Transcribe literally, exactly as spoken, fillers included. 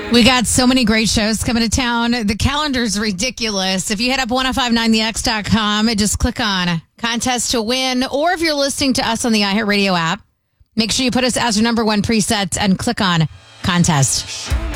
We got so many great shows coming to town. The calendar's ridiculous. If you head up ten fifty-nine the x dot com, just click on contest to win. Or if you're listening to us on the iHeartRadio app, make sure you put us as your number one preset and click on contest.